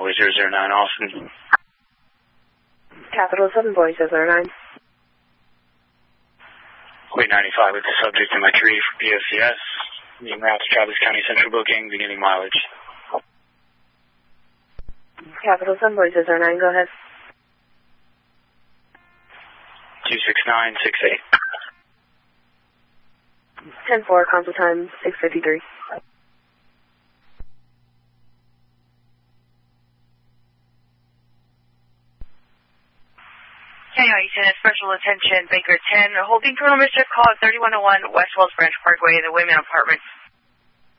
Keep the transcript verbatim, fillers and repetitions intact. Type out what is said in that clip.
Boy zero zero nine, Austin. Capital seven Boy zero zero nine. Wait ninety-five with the subject in my tree for P O C S. En route to Travis County Central booking, beginning mileage. Capital seven Boy zero zero nine, go ahead. two six nine six eight. ten four, console time six fifty-three. K I E ten, special attention, Baker ten, holding criminal mischief call at thirty-one oh one West Wells Branch Parkway in the Women Apartments.